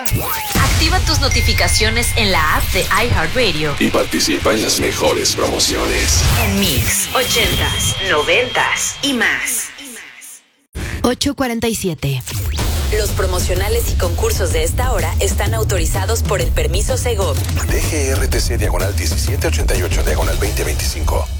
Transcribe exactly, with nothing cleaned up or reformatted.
Activa tus notificaciones en la app de iHeartRadio y participa en las mejores promociones. En Mix, ochentas, noventas y más. ocho cuarenta y siete. Los promocionales y concursos de esta hora están autorizados por el permiso Segov. D G R T C diagonal diecisiete ochenta y ocho diagonal veinte veinticinco.